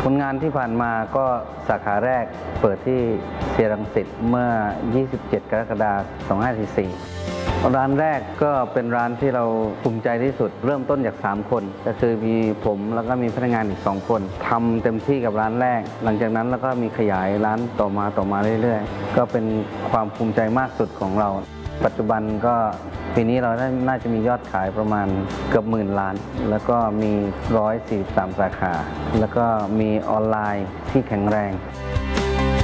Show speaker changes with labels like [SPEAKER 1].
[SPEAKER 1] ผลงานที่ผ่านมาก็สาขาแรกเปิดที่เซียรังสิตเมื่อ 27 กรกฎาคม 2544 ร้านแรกก็เป็นร้านที่เราภูมิใจที่สุดเริ่มต้นจาก 3 คนก็คือมีผมแล้วก็มีพนักงานอีก 2 คนทำเต็มที่กับร้านแรกหลังจากนั้นแล้วก็มีขยายร้านต่อมาเรื่อยๆก็เป็นความภูมิใจมากสุดของเราปัจจุบันก็ปีนี้เราน่าจะมียอดขายประมาณเกือบ10,000 ล้านแล้วก็มี143 สาขาแล้วก็มีออนไลน์ที่แข็งแรง